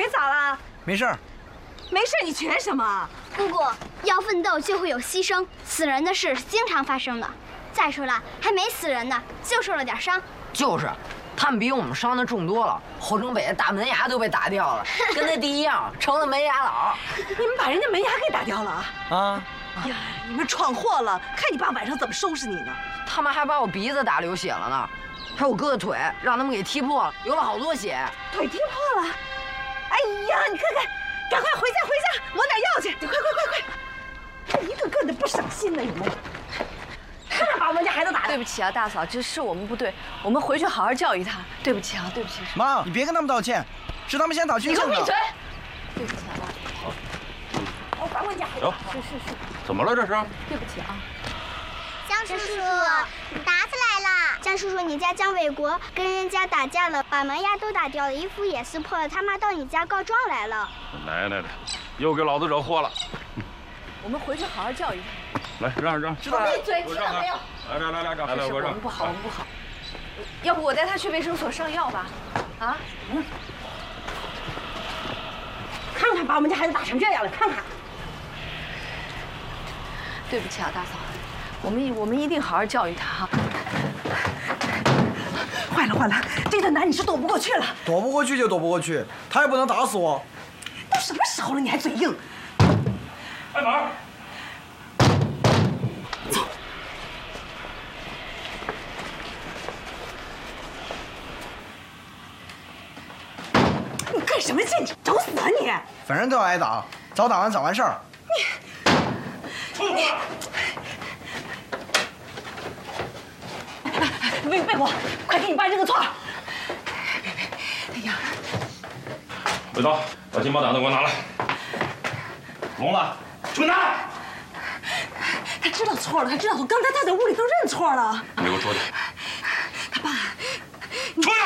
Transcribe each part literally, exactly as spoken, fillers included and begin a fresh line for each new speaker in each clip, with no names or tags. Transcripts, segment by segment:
腿咋了？
没事儿。
没事，你缺什么？
姑姑，要奋斗就会有牺牲，死人的事是经常发生的。再说了，还没死人呢，就受了点伤。
就是，他们比我们伤的重多了，后城北的大门牙都被打掉了，跟那地一样，成了门牙佬。
你们把人家门牙给打掉了啊？
啊！
呀，你们闯祸了！看你爸晚上怎么收拾你呢？
他们还把我鼻子打流血了呢，还有我哥的腿让他们给踢破了，流了好多血。
腿踢破了？哎呀，你看看，赶快回家回家，抹点药去！你快快快快！一个个的不省心呢，你们。看着把我们家孩子打的。
对不起啊，大嫂，这是我们不对，我们回去好好教育他。对不起啊，对不起。
妈，你别跟他们道歉，是他们先打军训的。
你给我闭嘴！对不起啊，大嫂。
我把我家孩子。
是是是。
怎么了这是？
对不起啊。
江叔叔，你打起来了！江叔叔，你家江伟国跟人家打架了，把门牙都打掉了，衣服也撕破了，他妈到你家告状来了。
奶奶的，又给老子惹祸了！
我们回去好好教育他。
来，让让，
知道闭嘴，听到没有？
来来来来，让，来来
我让。我们不好，我们不好。要不我带他去卫生所上药吧？啊？嗯。
看看把我们家孩子打成这样了，看看。
对不起啊，大嫂，我们我们一定好好教育他哈。
坏了坏了，这个难你是躲不过去了。
躲不过去就躲不过去，他也不能打死我。
都什么时候了，你还嘴硬？
开门。
走。你干什么劲？你找死啊你！
反正都要挨打，早打完早完事儿。
你，你。魏魏国，快给你爸认个错！别别别！哎呀，
魏刀，把金宝胆子给我拿来。聋了，去拿！
他知道错了，他知道错，刚才他在屋里都认错了。
你给我出去！
他爸，
出去！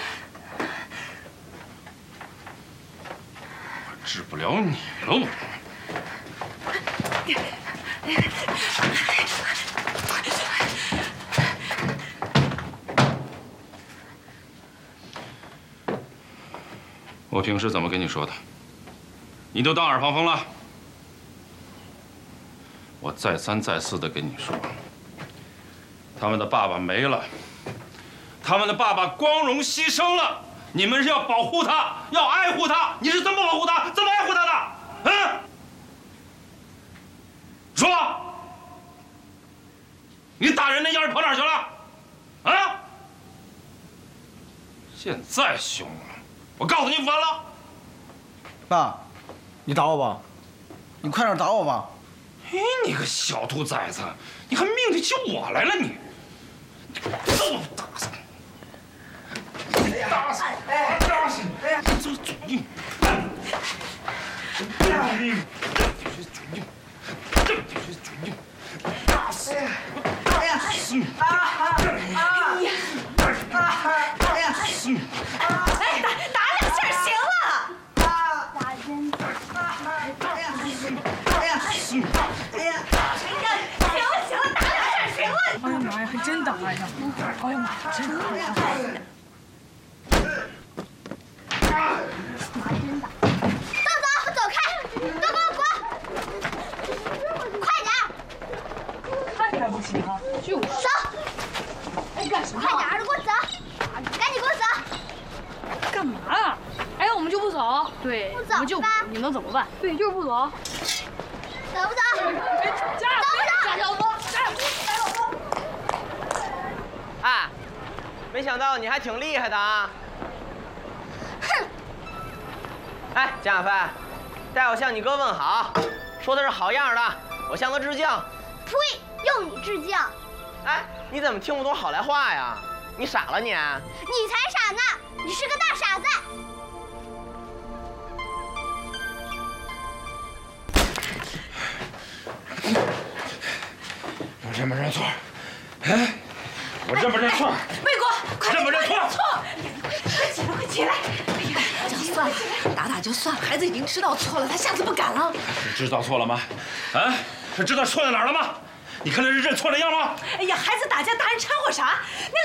我治不了你了，我。我平时怎么跟你说的？你都当耳旁风了。我再三再四的跟你说，他们的爸爸没了，他们的爸爸光荣牺牲了，你们是要保护他，要爱护他，你是怎么保护他，怎么爱护他的？嗯？说，你打人的样儿跑哪儿去了？啊？现在凶了。我告诉你，完了！
爸，你打我吧，你快点打我吧！
哎，你个小兔崽子，你还命得起我来了你！揍打死你！打死你！打死你！你这嘴硬！嘴硬！这是嘴硬！这是嘴硬！打死你！打死你！啊啊啊！哎呀！打死你！
哎，打打两下行了。
打人！
哎呀！哎呀！哎呀！行了行了，打两下行了。
哎呀妈呀，还真打呀！哎呀妈呀，真打呀！
拿针打！豆豆，走开！豆豆滚！快点！
看点不行啊，就
走！
你干什么？
快点的，给我走！赶紧给我走！
干嘛啊？哎，我们就不走？对，
不走
我们就
吧
你能怎么办？对，就是不走。
走不走？
加油！加油！加油！加油！
哎，没想到你还挺厉害的啊！
哼！
哎，蒋小飞，代我向你哥问好，说他是好样的，我向他致敬。
呸！用你致敬！
哎，你怎么听不懂好来话呀？你傻了你？
你才傻呢！你是个大傻子！
我认不认错？哎，我认不认错？
魏国，快
认不认错？
错！快起来，快起来！哎呀，
就算了，打打就算了，孩子已经知道错了，他下次不敢了。
是知道错了吗？啊，是知道错在哪儿了吗？你看这是认错的样吗？
哎呀，孩子打架，大人掺和啥？那